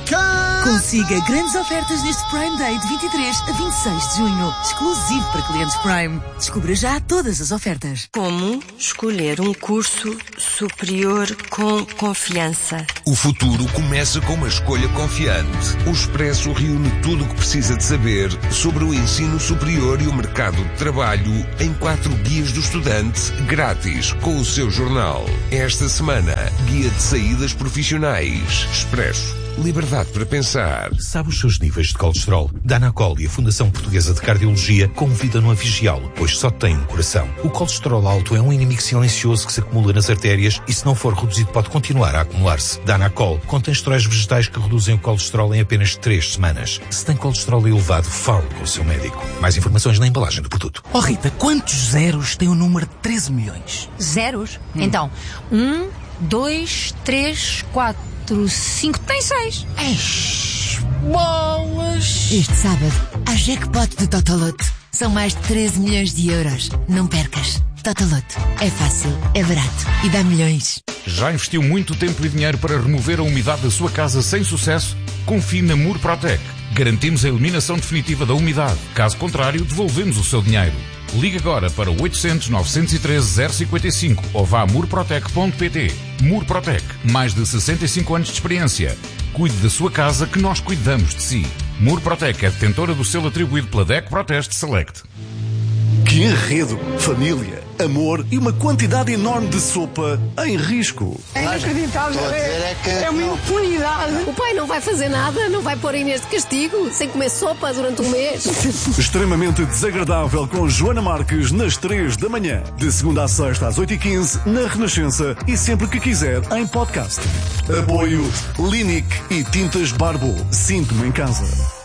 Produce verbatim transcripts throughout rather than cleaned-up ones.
Can! Consiga grandes ofertas neste Prime Day de vinte e três a vinte e seis de junho. Exclusivo para clientes Prime. Descubra já todas as ofertas. Como escolher um curso superior com confiança? O futuro começa com uma escolha confiante. O Expresso reúne tudo o que precisa de saber sobre o ensino superior e o mercado de trabalho em quatro guias do estudante, grátis, com o seu jornal. Esta semana, guia de saídas profissionais. Expresso. Liberdade para pensar. Sabe os seus níveis de colesterol? Danacol e a Fundação Portuguesa de Cardiologia convidam-no a vigiá-lo, pois só tem um coração. O colesterol alto é um inimigo silencioso que se acumula nas artérias e, se não for reduzido, pode continuar a acumular-se. Danacol contém esteróis vegetais que reduzem o colesterol em apenas três semanas. Se tem colesterol elevado, fale com o seu médico. Mais informações na embalagem do produto. Oh Rita, quantos zeros tem o número de treze milhões? Zeros? Hum. Então, um, dois, três, quatro, cinco, tem seis. Eish, bolas! Este sábado, há jackpot do Totoloto. São mais de treze milhões de euros. Não percas. Totoloto. É fácil, é barato e dá milhões. Já investiu muito tempo e dinheiro para remover a umidade da sua casa sem sucesso? Confie na Murprotec. Garantimos a eliminação definitiva da umidade. Caso contrário, devolvemos o seu dinheiro. Ligue agora para oitocentos, novecentos e treze, zero cinquenta e cinco ou vá a murprotec ponto pt. Murprotec. Mais de sessenta e cinco anos de experiência. Cuide da sua casa que nós cuidamos de si. Murprotec é detentora do selo atribuído pela D E C Proteste Select. Que enredo, família, amor e uma quantidade enorme de sopa em risco. É inacreditável, é, é uma impunidade. O pai não vai fazer nada, não vai pôr a Inês de castigo, sem comer sopa durante um mês. Extremamente desagradável com Joana Marques nas três da manhã. De segunda a sexta às oito e quinze na Renascença e sempre que quiser em podcast. Apoio Linic e Tintas Barbo. Sinto-me em casa.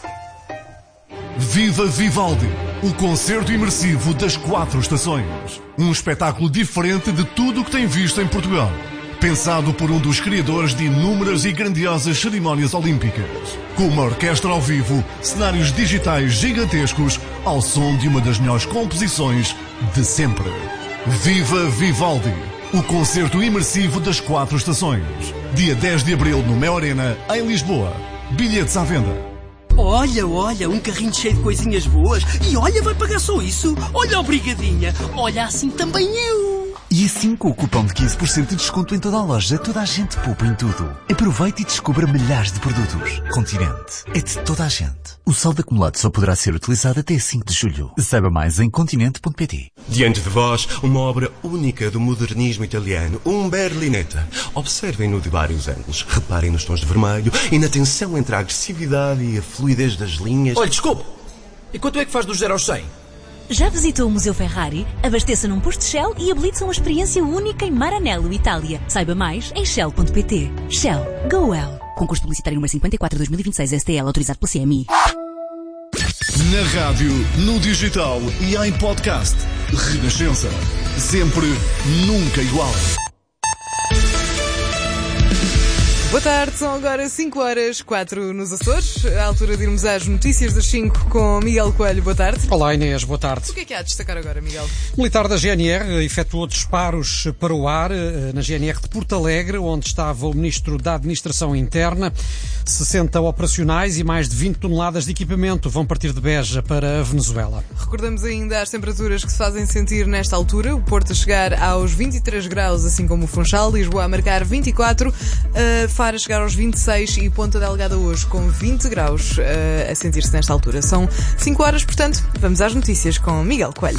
Viva Vivaldi, o concerto imersivo das quatro estações. Um espetáculo diferente de tudo o que tem visto em Portugal. Pensado por um dos criadores de inúmeras e grandiosas cerimónias olímpicas. Com uma orquestra ao vivo, cenários digitais gigantescos, ao som de uma das melhores composições de sempre. Viva Vivaldi, o concerto imersivo das quatro estações. Dia dez de abril no Mel Arena, em Lisboa. Bilhetes à venda. Olha, olha, um carrinho cheio de coisinhas boas. E olha, vai pagar só isso. Olha a brigadinha. Olha, assim também eu. E assim, com o cupom de quinze por cento de desconto em toda a loja, toda a gente poupa em tudo. Aproveite e descubra milhares de produtos. Continente. É de toda a gente. O saldo acumulado só poderá ser utilizado até cinco de julho. Saiba mais em continente ponto pt. Diante de vós, uma obra única do modernismo italiano, um Berlinetta. Observem-no de vários ângulos. Reparem nos tons de vermelho e na tensão entre a agressividade e a fluidez das linhas. Olha, desculpe. E quanto é que faz dos zero aos cem? Já visitou o Museu Ferrari? Abasteça num posto Shell e habilite-se a uma experiência única em Maranello, Itália. Saiba mais em shell ponto pt. Shell. Go well. Concurso publicitário número cinquenta e quatro de dois mil e vinte e seis S T L, autorizado pela C M I. Na rádio, no digital e em podcast. Renascença. Sempre, nunca igual. Boa tarde, são agora cinco horas, quatro nos Açores. À altura de irmos às notícias das cinco com Miguel Coelho. Boa tarde. Olá Inês, boa tarde. O que é que há a destacar agora, Miguel? O militar da G N R efetuou disparos para o ar na G N R de Porto Alegre, onde estava o Ministro da Administração Interna. sessenta operacionais e mais de vinte toneladas de equipamento vão partir de Beja para a Venezuela. Recordamos ainda as temperaturas que se fazem sentir nesta altura. O Porto a chegar aos vinte e três graus, assim como o Funchal. Lisboa a marcar vinte e quatro. A Faro a chegar aos vinte e seis e Ponta Delgada hoje com vinte graus uh, a sentir-se nesta altura. São cinco horas, portanto, vamos às notícias com Miguel Coelho.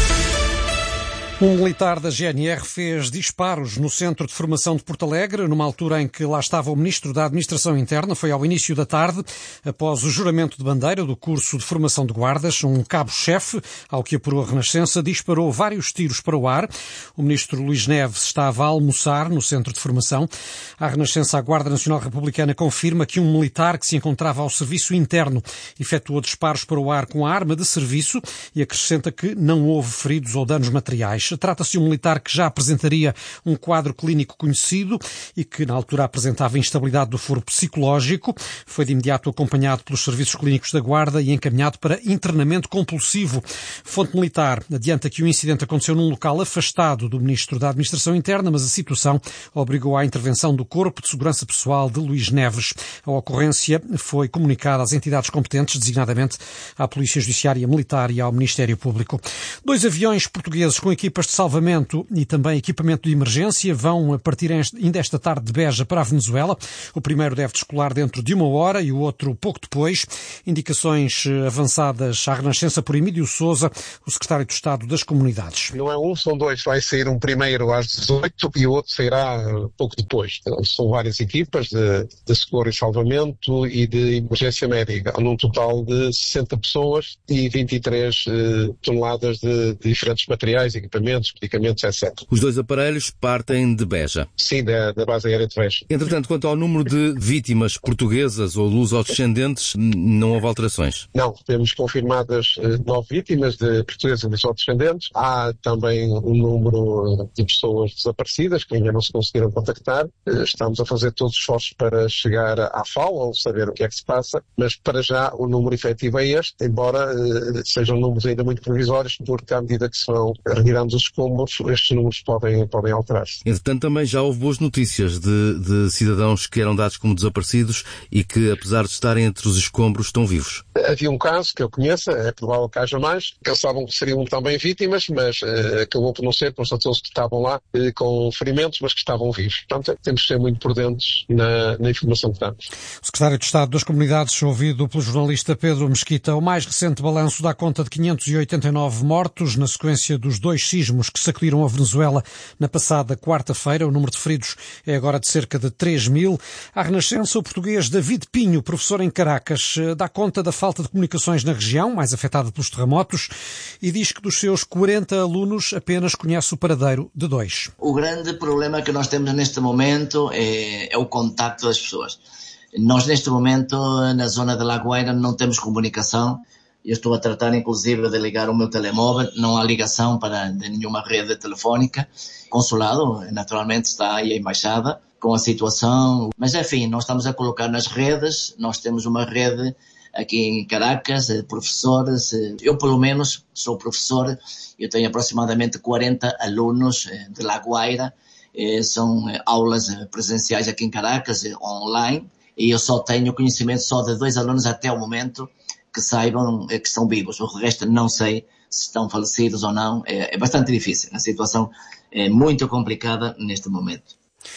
Um militar da G N R fez disparos no Centro de Formação de Porto Alegre, numa altura em que lá estava o Ministro da Administração Interna. Foi ao início da tarde, após o juramento de bandeira do curso de formação de guardas. Um cabo-chefe, ao que apurou a Renascença, disparou vários tiros para o ar. O Ministro Luís Neves estava a almoçar no Centro de Formação. À Renascença, a Guarda Nacional Republicana confirma que um militar que se encontrava ao serviço interno efetuou disparos para o ar com a arma de serviço e acrescenta que não houve feridos ou danos materiais. Trata-se de um militar que já apresentaria um quadro clínico conhecido e que na altura apresentava instabilidade do foro psicológico. Foi de imediato acompanhado pelos serviços clínicos da Guarda e encaminhado para internamento compulsivo. Fonte militar adianta que o incidente aconteceu num local afastado do Ministro da Administração Interna, mas a situação obrigou à intervenção do Corpo de Segurança Pessoal de Luís Neves. A ocorrência foi comunicada às entidades competentes, designadamente à Polícia Judiciária Militar e ao Ministério Público. Dois aviões portugueses com equipas de salvamento e também equipamento de emergência vão partir ainda esta tarde de Beja para a Venezuela. O primeiro deve descolar dentro de uma hora e o outro pouco depois. Indicações avançadas à Renascença por Emílio Sousa, o secretário de Estado das Comunidades. Não é um, são dois. Vai sair um primeiro às dezoito e o outro sairá pouco depois. São várias equipas de, de socorro e salvamento e de emergência médica, num total de sessenta pessoas e vinte e três eh, toneladas de, de diferentes materiais, equipamentos, medicamentos, etcétera. Os dois aparelhos partem de Beja. Sim, da, da base aérea de Beja. Entretanto, quanto ao número de vítimas portuguesas ou lusodescendentes, não houve alterações? Não, temos confirmadas eh, nove vítimas de portuguesas e lusodescendentes. Há também um número de pessoas desaparecidas que ainda não se conseguiram contactar. Eh, estamos a fazer todos os esforços para chegar à F A O, ou saber o que é que se passa, mas para já o número efetivo é este, embora eh, sejam números ainda muito provisórios, porque à medida que se vão retirando os escombros, estes números podem, podem alterar-se. Entretanto, também já houve boas notícias de, de cidadãos que eram dados como desaparecidos e que, apesar de estarem entre os escombros, estão vivos. Havia um caso que eu conheça, é provável que haja mais, pensavam que seriam também vítimas, mas eh, acabou por não ser, constatou-se que estavam lá eh, com ferimentos, mas que estavam vivos. Portanto, temos que ser muito prudentes na, na informação que damos. O secretário de Estado das Comunidades, ouvido pelo jornalista Pedro Mesquita. O mais recente balanço dá conta de quinhentos e oitenta e nove mortos na sequência dos dois sismos que sacudiram a Venezuela na passada quarta-feira. O número de feridos é agora de cerca de três mil. À Renascença, o português David Pinho, professor em Caracas, dá conta da falta de comunicações na região, mais afetada pelos terremotos, e diz que dos seus quarenta alunos apenas conhece o paradeiro de dois. O grande problema que nós temos neste momento é, é o contacto das pessoas. Nós, neste momento, na zona de La Guaira, não temos comunicação. Eu estou a tratar, inclusive, de ligar o meu telemóvel. Não há ligação para de nenhuma rede telefónica. Consulado, naturalmente, está aí a embaixada com a situação. Mas, enfim, nós estamos a colocar nas redes. Nós temos uma rede aqui em Caracas, professores. Eu, pelo menos, sou professor. Eu tenho aproximadamente quarenta alunos de La Guaira. São aulas presenciais aqui em Caracas, online. E eu só tenho conhecimento só de dois alunos até o momento que saibam que estão vivos. O resto não sei se estão falecidos ou não. É, é bastante difícil. A situação é muito complicada neste momento.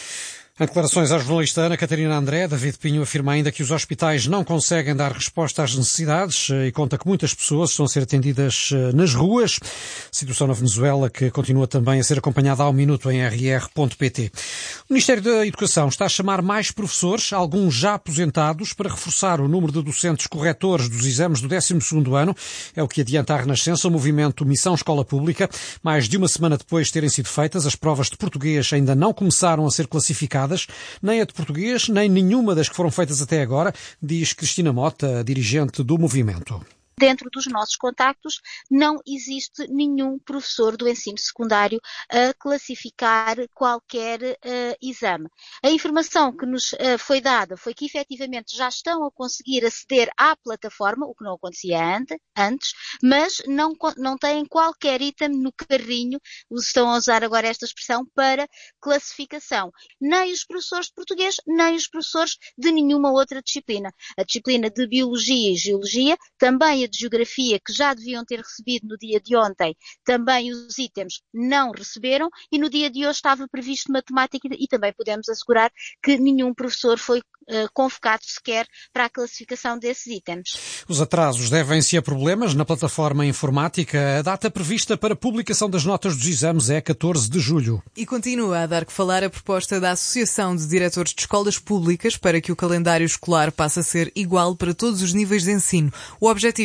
Em declarações à jornalista Ana Catarina André, David Pinho afirma ainda que os hospitais não conseguem dar resposta às necessidades e conta que muitas pessoas estão a ser atendidas nas ruas. Situação na Venezuela que continua também a ser acompanhada ao minuto em r r ponto p t. O Ministério da Educação está a chamar mais professores, alguns já aposentados, para reforçar o número de docentes corretores dos exames do décimo segundo ano. É o que adianta a Renascença, o movimento Missão Escola Pública. Mais de uma semana depois de terem sido feitas, as provas de português ainda não começaram a ser classificadas. Nem a de português, nem nenhuma das que foram feitas até agora, diz Cristina Mota, dirigente do movimento. Dentro dos nossos contactos não existe nenhum professor do ensino secundário a classificar qualquer uh, exame. A informação que nos uh, foi dada foi que efetivamente já estão a conseguir aceder à plataforma, o que não acontecia antes, mas não, não têm qualquer item no carrinho, estão a usar agora esta expressão, para classificação. Nem os professores de português, nem os professores de nenhuma outra disciplina. A disciplina de Biologia e Geologia, também de Geografia, que já deviam ter recebido no dia de ontem, também os itens não receberam, e no dia de hoje estava previsto Matemática, e também podemos assegurar que nenhum professor foi uh, convocado sequer para a classificação desses itens. Os atrasos devem-se a problemas na plataforma informática. A data prevista para publicação das notas dos exames é catorze de julho. E continua a dar que falar a proposta da Associação de Diretores de Escolas Públicas para que o calendário escolar passe a ser igual para todos os níveis de ensino. O objetivo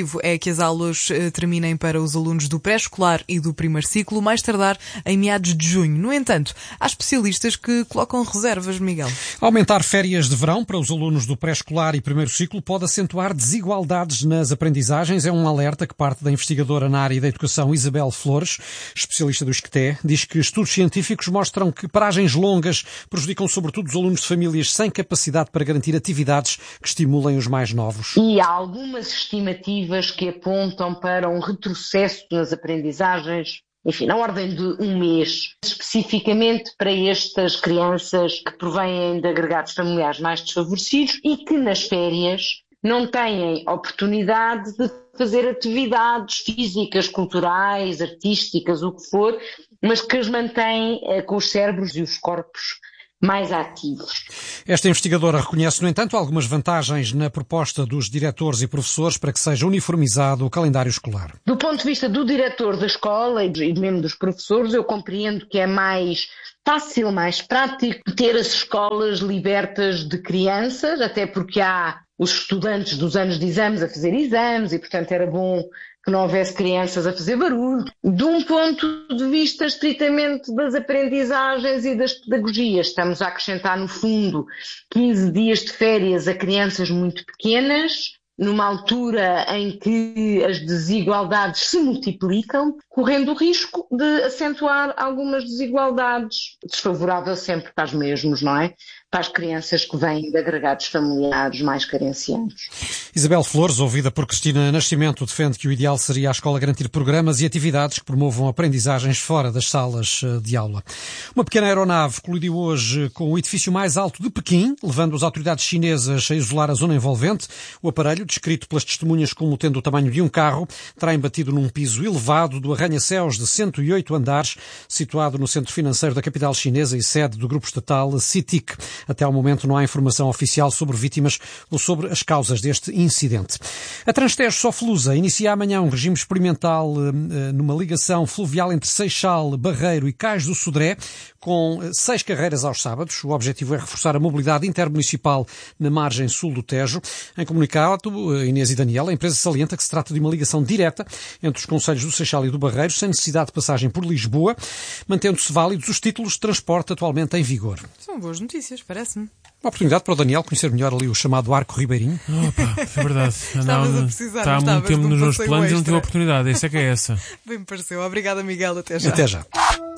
objetivo é que as aulas terminem para os alunos do pré-escolar e do primeiro ciclo, mais tardar em meados de junho. No entanto, há especialistas que colocam reservas, Miguel. Aumentar férias de verão para os alunos do pré-escolar e primeiro ciclo pode acentuar desigualdades nas aprendizagens. É um alerta que parte da investigadora na área da educação Isabel Flores, especialista do ISCTE. Diz que estudos científicos mostram que paragens longas prejudicam sobretudo os alunos de famílias sem capacidade para garantir atividades que estimulem os mais novos. E há algumas estimativas que apontam para um retrocesso nas aprendizagens, enfim, na ordem de um mês, especificamente para estas crianças que provêm de agregados familiares mais desfavorecidos e que nas férias não têm oportunidade de fazer atividades físicas, culturais, artísticas, o que for, mas que as mantêm eh, com os cérebros e os corpos mais ativos. Esta investigadora reconhece, no entanto, algumas vantagens na proposta dos diretores e professores para que seja uniformizado o calendário escolar. Do ponto de vista do diretor da escola e mesmo dos professores, eu compreendo que é mais fácil, mais prático ter as escolas libertas de crianças, até porque há os estudantes dos anos de exames a fazer exames e, portanto, era bom que não houvesse crianças a fazer barulho. De um ponto de vista estritamente das aprendizagens e das pedagogias, estamos a acrescentar, no fundo, quinze dias de férias a crianças muito pequenas, numa altura em que as desigualdades se multiplicam, correndo o risco de acentuar algumas desigualdades, desfavorável sempre para os mesmos, não é? Para as crianças que vêm de agregados familiares mais carenciados. Isabel Flores, ouvida por Cristina Nascimento, defende que o ideal seria a escola garantir programas e atividades que promovam aprendizagens fora das salas de aula. Uma pequena aeronave colidiu hoje com o edifício mais alto de Pequim, levando as autoridades chinesas a isolar a zona envolvente. O aparelho, descrito pelas testemunhas como tendo o tamanho de um carro, terá embatido num piso elevado do arranha-céus de cento e oito andares, situado no centro financeiro da capital chinesa e sede do grupo estatal C I T I C. Até ao momento não há informação oficial sobre vítimas ou sobre as causas deste incidente. A Transtejo Soflusa inicia amanhã um regime experimental numa ligação fluvial entre Seixal, Barreiro e Cais do Sodré, com seis carreiras aos sábados. O objetivo é reforçar a mobilidade intermunicipal na margem sul do Tejo. Em comunicado, Inês e Daniel, a empresa salienta que se trata de uma ligação direta entre os concelhos do Seixal e do Barreiro, sem necessidade de passagem por Lisboa, mantendo-se válidos os títulos de transporte atualmente em vigor. São boas notícias, parece-me. Uma oportunidade para o Daniel conhecer melhor ali o chamado Arco Ribeirinho. Opa, é verdade. Estavas a precisar, está há muito tempo nos meus planos e não tive a oportunidade. Essa é que é essa. Bem me pareceu. Obrigada, Miguel. Até já. Até já.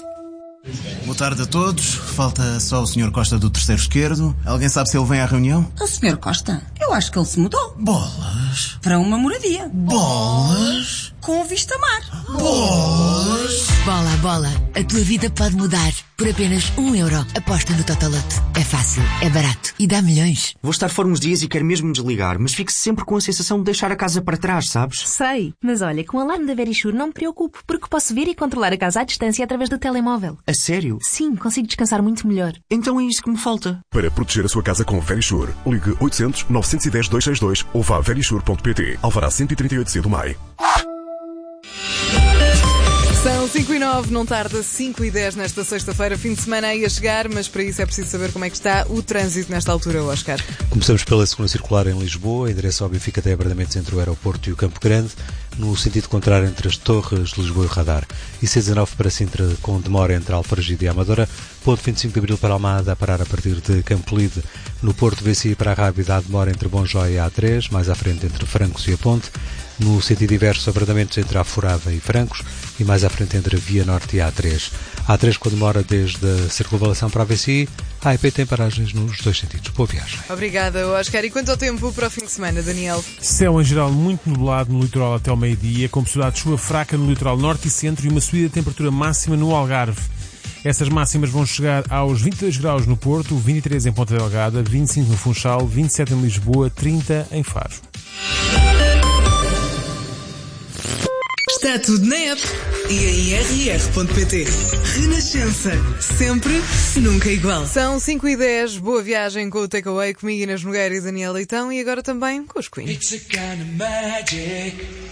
Boa tarde a todos. Falta só o senhor Costa do terceiro esquerdo. Alguém sabe se ele vem à reunião? O senhor Costa? Eu acho que ele se mudou. Bolas. Para uma moradia. Bolas. Com vista mar. Bolas. Bola, bola. A tua vida pode mudar. Por apenas um euro. Aposta no Totolote. É fácil, é barato e dá milhões. Vou estar fora uns dias e quero mesmo me desligar, mas fico sempre com a sensação de deixar a casa para trás, sabes? Sei, mas olha, com o alarme da Verisure não me preocupo, porque posso ver e controlar a casa à distância através do telemóvel. A sério? Sim, consigo descansar muito melhor. Então é isso que me falta. Para proteger a sua casa com Verisure, ligue oitocentos, novecentos e dez, duzentos e sessenta e dois ou vá a verisure ponto pt. Alvará cento e trinta e oito C do M A I. São cinco e nove, não tarda cinco e dez nesta sexta-feira, fim de semana aí a chegar, mas para isso é preciso saber como é que está o trânsito nesta altura, Oscar. Começamos pela segunda circular em Lisboa, em direção ao Benfica até abrandamentos entre o aeroporto e o Campo Grande, no sentido contrário entre as Torres, Lisboa e o Radar. E C dezenove para Sintra, com demora entre Alfragide e Amadora. Ponto vinte e cinco de Abril para Almada, a parar a partir de Campo Lide. No Porto, V C I para a Rábida, demora entre Bom Joia e A três, mais à frente entre Francos e a Ponte. No sentido inverso, abrandamentos entre a Forada e Francos e mais à frente entre a Via Norte e a A três. A A três com demora desde a circunvalação para a V C I. A A E P tem paragens nos dois sentidos. Boa viagem. Obrigada, Oscar. E quanto ao tempo para o fim de semana, Daniel? Céu em geral muito nublado no litoral até ao meio-dia, com possibilidade de chuva fraca no litoral norte e centro e uma subida de temperatura máxima no Algarve. Essas máximas vão chegar aos vinte e dois graus no Porto, vinte e três em Ponta Delgada, vinte e cinco no Funchal, vinte e sete em Lisboa, trinta em Faro. Está tudo na app e em r r ponto p t. Renascença. Sempre, nunca igual. São cinco e dez. Boa viagem com o Takeaway, comigo, Inês Nogueira e Daniel Leitão, e agora também com os Queen. It's a kind of magic.